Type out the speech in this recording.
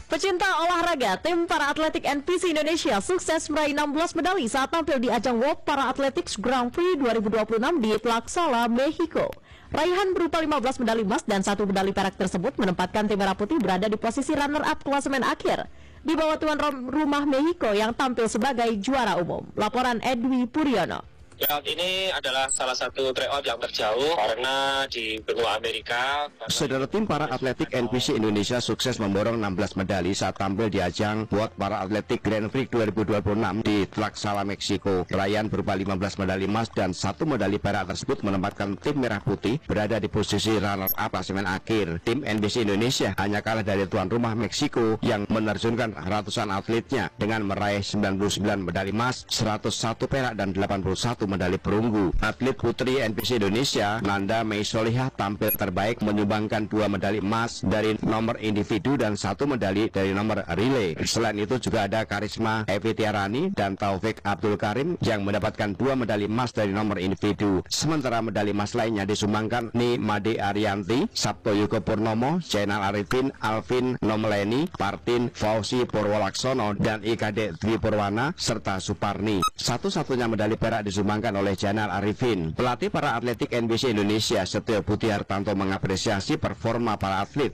Pecinta olahraga, tim para atletik NPC Indonesia sukses meraih 16 medali saat tampil di ajang World Para Athletics Grand Prix 2026 di Tlaxcala, Meksiko. Raihan berupa 15 medali emas dan 1 medali perak tersebut menempatkan tim Merah Putih berada di posisi runner-up klasemen akhir di bawah tuan rumah Meksiko yang tampil sebagai juara umum. Laporan Edwi Puryono. Tryout ini adalah salah satu tryout yang terjauh karena di benua Amerika. Saudara, tim para atletik NPC Indonesia sukses memborong 16 medali saat tampil di ajang World Para Atletik Grand Prix 2026 di Tlaxcala, Meksiko. Raihan berupa 15 medali emas dan 1 medali perak tersebut menempatkan tim Merah Putih berada di posisi runner-up klasemen akhir. Tim NPC Indonesia hanya kalah dari tuan rumah Meksiko yang menerjunkan ratusan atletnya dengan meraih 99 medali emas, 101 perak dan 81 medali perunggu. Atlet putri NPC Indonesia, Nanda Mei Solihah, tampil terbaik menyumbangkan 2 medali emas dari nomor individu dan 1 medali dari nomor relay. Selain itu juga ada Karisma Evi Tiarani dan Taufik Abdul Karim yang mendapatkan 2 medali emas dari nomor individu. Sementara medali emas lainnya disumbangkan Ni Made Arianti, Sabto Yugo Purnomo, Zainal Arifin, Alvin Nomeleni, Partin Fauzi Purwolaksono, dan IKD Dwi Purwana serta Suparni. Satu-satunya medali perak disumbangkan oleh Zainal Arifin. Pelatih para atletik NPC Indonesia Setio Budi Hartanto mengapresiasi performa para atlet